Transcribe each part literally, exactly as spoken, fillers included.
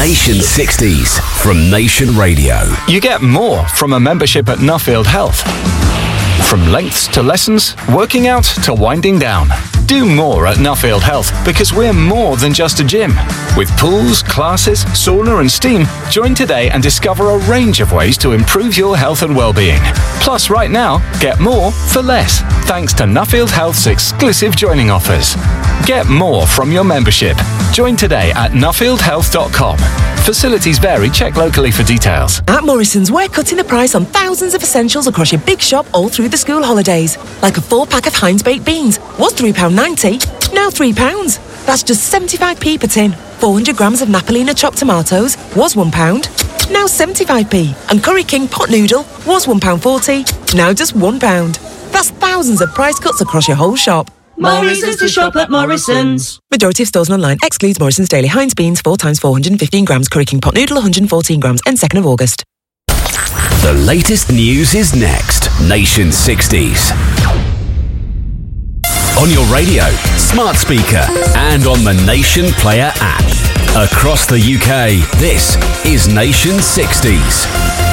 Nation sixties from Nation Radio. You get more from a membership at Nuffield Health. From lengths to lessons, working out to winding down. Do more at Nuffield Health because we're more than just a gym. With pools, classes, sauna and steam, join today and discover a range of ways to improve your health and well-being. Plus, right now, get more for less, thanks to Nuffield Health's exclusive joining offers. Get more from your membership. Join today at nuffield health dot com. Facilities vary. Check locally for details. At Morrison's, we're cutting the price on thousands of essentials across your big shop all through the school holidays. Like a four-pack of Heinz baked beans. Was three pounds ninety, now three pounds. That's just seventy-five p per tin. four hundred grams of Napolina chopped tomatoes was one pound, now seventy-five p. And Curry King pot noodle was one pound forty, now just one pound. That's thousands of price cuts across your whole shop. More reasons to shop at Morrison's. Majority of stores and online excludes Morrison's Daily Heinz beans four times four hundred fifteen grams, Curry King pot noodle one hundred fourteen grams, and second of August. The latest news is next. Nation sixties. On your radio, smart speaker, and on the Nation Player app. Across the U K, this is Nation sixties.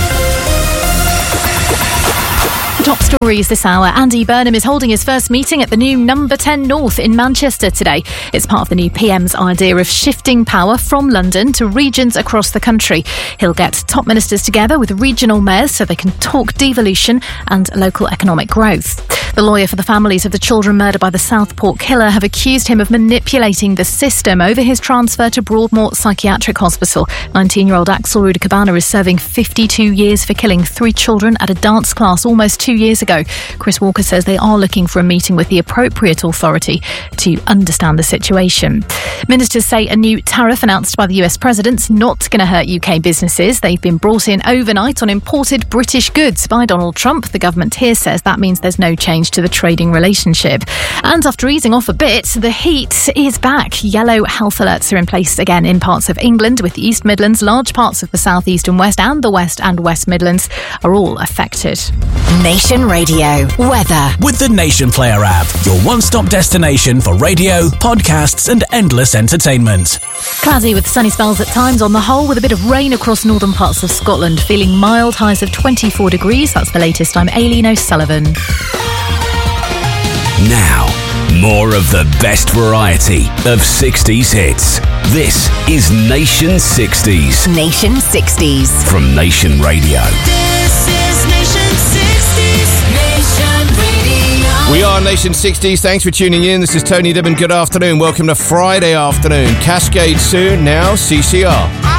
Top stories this hour. Andy Burnham is holding his first meeting at the new Number ten North in Manchester today. It's part of the new P M's idea of shifting power from London to regions across the country. He'll get top ministers together with regional mayors so they can talk devolution and local economic growth. The lawyer for the families of the children murdered by the Southport killer have accused him of manipulating the system over his transfer to Broadmoor Psychiatric Hospital. nineteen-year-old Axel Rudacabana is serving fifty-two years for killing three children at a dance class almost two years ago. Chris Walker says they are looking for a meeting with the appropriate authority to understand the situation. Ministers say a new tariff announced by the U S president's not going to hurt U K businesses. They've been brought in overnight on imported British goods by Donald Trump. The government here says that means there's no change to the trading relationship. And after easing off a bit, the heat is back. Yellow health alerts are in place again in parts of England, with the East Midlands, large parts of the South East and West, and the West and West Midlands are all affected. Nation Radio weather with the Nation Player app, your one-stop destination for radio, podcasts and endless entertainment. Cloudy with sunny spells at times on the whole, with a bit of rain across northern parts of Scotland. Feeling mild, highs of twenty-four degrees. That's the latest. I'm Aileen O'Sullivan. Now, more of the best variety of sixties hits. This is Nation sixties. Nation sixties from Nation Radio. This is Nation sixties. Nation Radio. We are Nation sixties. Thanks for tuning in. This is Tony Dibben. Good afternoon. Welcome to Friday afternoon. Cascade soon. Now, C C R.